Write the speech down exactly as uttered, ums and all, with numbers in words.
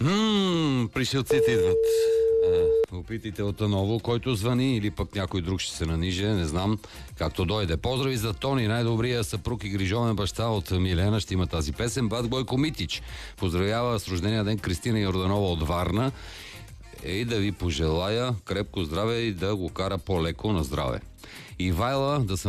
Ммм, пришелците идват. Е, опитайте отново, който звъни или пък някой друг ще се наниже, не знам, както дойде. Поздрави за Тони, най-добрия съпруг и грижовен баща от Милена, ще има тази песен. Бат Бойко Митич поздравява с рождения ден Кристина Йорданова от Варна и да ви пожелая крепко здраве и да го кара по-леко на здраве. Ивайла, да съм